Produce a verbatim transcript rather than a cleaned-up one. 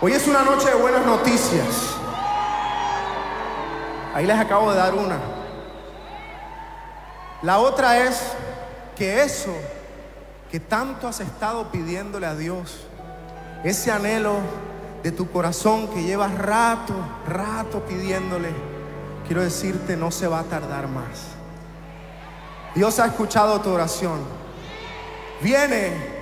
Hoy es una noche de buenas noticias. Ahí les acabo de dar una. La otra es que eso que tanto has estado pidiéndole a Dios, ese anhelo de tu corazón que llevas rato, rato pidiéndole, quiero decirte, no se va a tardar más. Dios ha escuchado tu oración. Viene